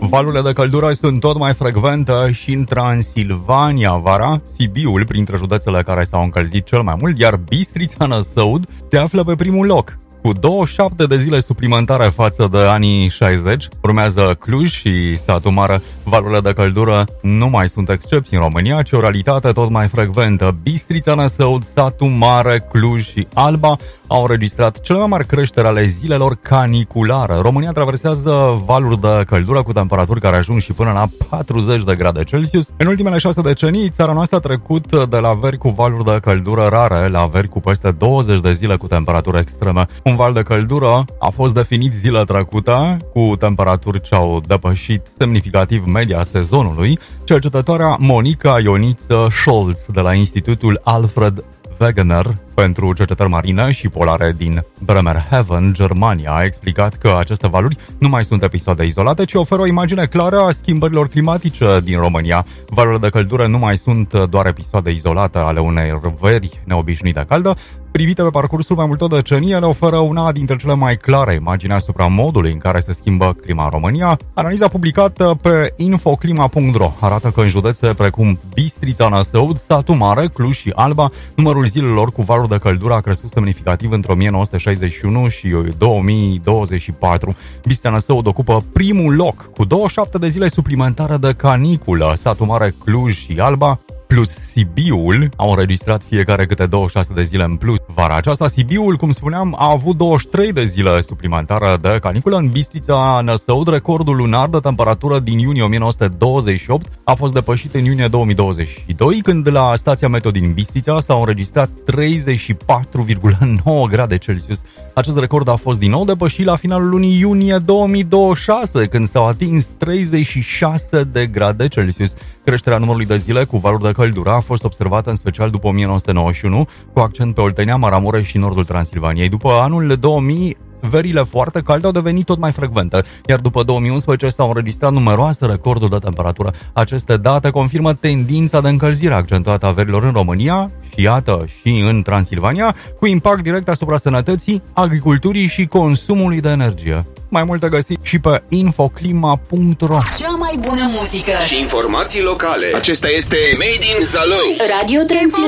Valurile de căldură sunt tot mai frecvente și în Transilvania vara. Sibiul printre județele care s-au încălzit cel mai mult, iar Bistrița, Năsăud se află pe primul loc, cu 27 de zile suplimentare față de anii 60. Urmează Cluj și Satu Mare. Valurile de căldură nu mai sunt excepții în România, ci o realitate tot mai frecventă. Bistrița, Năsăud, Satu Mare, Cluj și Alba au înregistrat cele mai mari creșteri ale zilelor caniculare. România traversează valuri de căldură cu temperaturi care ajung și până la 40 de grade Celsius. În ultimele 6 decenii, țara noastră a trecut de la veri cu valuri de căldură rare la veri cu peste 20 de zile cu temperaturi extreme. Un val de căldură a fost definit zilele trecute cu temperaturi ce au depășit semnificativ media sezonului. Cercetătoarea Monica Ioniță Scholz de la Institutul Alfred Wegener pentru cercetări marine și polare din Bremerhaven, Germania, a explicat că aceste valuri nu mai sunt episoade izolate, ci oferă o imagine clară a schimbărilor climatice din România. Valurile de căldură nu mai sunt doar episoade izolate ale unei veri neobișnuite caldă. Privite pe parcursul mai multor decenii, ele oferă una dintre cele mai clare imagini asupra modului în care se schimbă clima în România. Analiza publicată pe infoclima.ro arată că în județe precum Bistrița, Năsăud, Satu Mare, Cluj și Alba, numărul zilelor cu valuri de căldură a crescut semnificativ între 1961 și 2024. Bistrița, Năsăud ocupă primul loc cu 27 de zile suplimentare de caniculă. Satu Mare, Cluj și Alba plus Sibiul au înregistrat fiecare câte 26 de zile în plus. Vara aceasta, Sibiul, cum spuneam, a avut 23 de zile suplimentare de caniculă. În Bistrița, Năsăud, recordul lunar de temperatură din iunie 1928 a fost depășit în iunie 2022, când la stația meteo din Bistrița s-au înregistrat 34,9 grade Celsius. Acest record a fost din nou depășit la finalul lunii iunie 2026, când s-au atins 36 de grade Celsius. Creșterea numărului de zile cu valuri de căldură a fost observată în special după 1991, cu accent pe Oltenia, Maramureș și nordul Transilvaniei. După anul 2000, verile foarte calde au devenit tot mai frecvente, iar după 2011 s-au înregistrat numeroase recorduri de temperatură. Aceste date confirmă tendința de încălzire accentuată a verilor în România și, iată, și în Transilvania, cu impact direct asupra sănătății, agriculturii și consumului de energie. Mai multe găsiți și pe infoclima.ro. Cea mai bună muzică și informații locale. Acesta este Made in Zalău. Radio Transilvania.